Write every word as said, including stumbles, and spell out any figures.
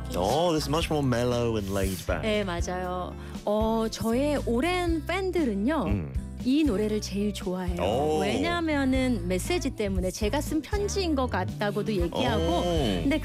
Oh, this is much more mellow and laid back. 네, 맞아요. 어, 저의 오랜 팬들은요. 음. 이 노래를 제일 좋아해요. 오. 왜냐하면은 메시지 때문에 제가 쓴 편지인 것 같다고도 얘기하고 오. 근데